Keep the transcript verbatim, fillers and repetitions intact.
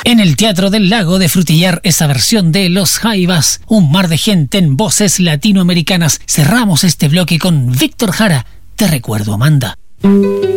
En el Teatro del Lago de Frutillar, esa versión de Los Jaivas, un mar de gente en voces latinoamericanas. Cerramos este bloque con Víctor Jara. Te recuerdo, Amanda.